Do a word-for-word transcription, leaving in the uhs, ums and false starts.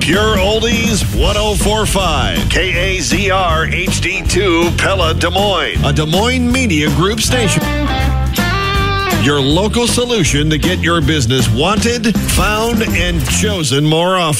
Pure Oldies one oh four point five. K A Z R H D two Pella, Des Moines. A Des Moines Media Group station. Your local solution to get your business wanted, found, and chosen more often.